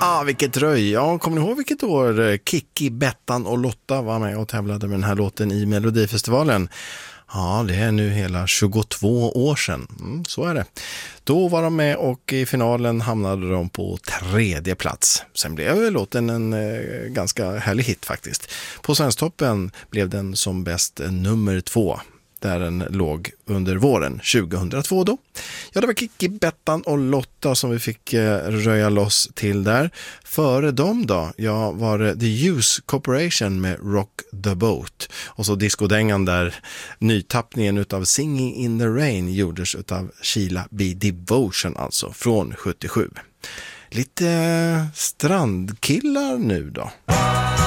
Vilket röj. Ja, kommer ni ihåg vilket år Kikki, Bettan och Lotta var med och tävlade med den här låten i Melodifestivalen? Ja, det är nu hela 22 år sedan. Så är det. Då var de med och i finalen hamnade de på 3:e plats. Sen blev låten en ganska härlig hit faktiskt. På Svensktoppen blev den som bäst nummer 2. Där den låg under våren 2002 då. Ja, det var Kikki, Bettan och Lotta som vi fick röja loss till där. Före dem då, ja, var det The Use Corporation med Rock the Boat. Och så diskodängan där, nytappningen utav Singing in the Rain gjordes utav Sheila B. Devotion, alltså från 77. Lite strandkillar nu då.